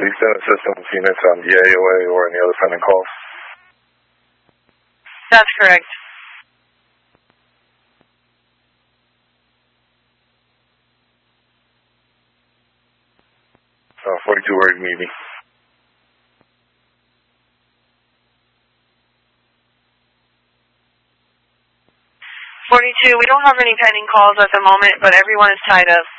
Please send assistance units on the AOA or any other pending calls. That's correct. 42, where do you need me? 42, we don't have any pending calls at the moment, but everyone is tied up.